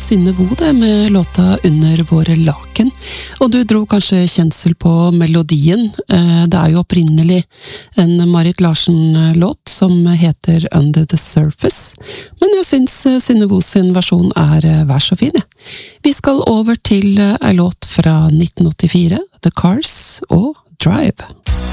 Synne Vo det med låta Under våre laken, og du dro kanskje kjensel på melodien. Det jo opprinnelig en Marit Larsen-låt som heter Under the Surface, men jeg synes Synne Vo sin versjon vær så fin. Vi skal over til en låt fra 1984, The Cars og Drive.